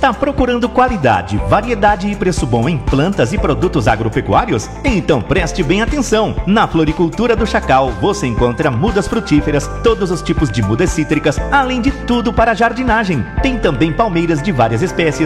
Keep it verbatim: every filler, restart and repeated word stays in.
Tá procurando qualidade, variedade e preço bom em plantas e produtos agropecuários? Então preste bem atenção! Na Floricultura do Chacal você encontra mudas frutíferas, todos os tipos de mudas cítricas, além de tudo para jardinagem. Tem também palmeiras de várias espécies,